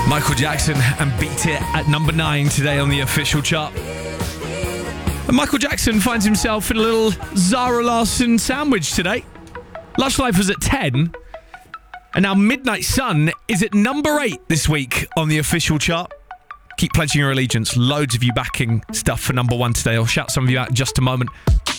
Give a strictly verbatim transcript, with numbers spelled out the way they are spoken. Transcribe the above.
Michael Jackson and Beat It at number nine today on the official chart. And Michael Jackson finds himself in a little Zara Larsson sandwich today. Lush Life was at ten, and now Midnight Sun is at number eight this week on the official chart. Keep pledging your allegiance. Loads of you backing stuff for number one today. I'll shout some of you out in just a moment.